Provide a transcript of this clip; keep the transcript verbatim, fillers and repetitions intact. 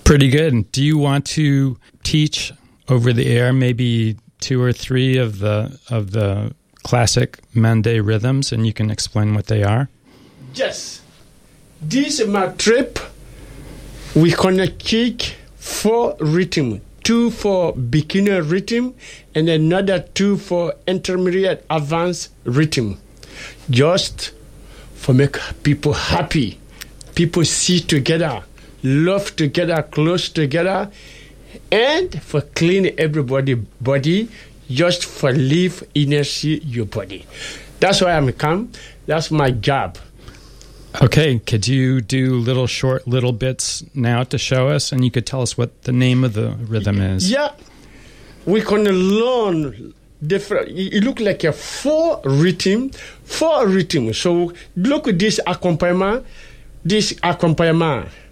Pretty good. Do you want to teach over the air maybe two or three of the of the classic Mande rhythms, and you can explain what they are? Yes. This is my trip. We're gonna kick four rhythm. Two for beginner rhythm and another two for intermediate advanced rhythm. Just for make people happy. People see together, love together, close together, and for clean everybody body, just for leave energy your body. That's why I'm come. That's my job. Okay, could you do little short little bits now to show us, and you could tell us what the name of the rhythm is? Yeah, we're gonna learn different. It look like a four rhythm, four rhythm. So look at this accompaniment, this accompaniment.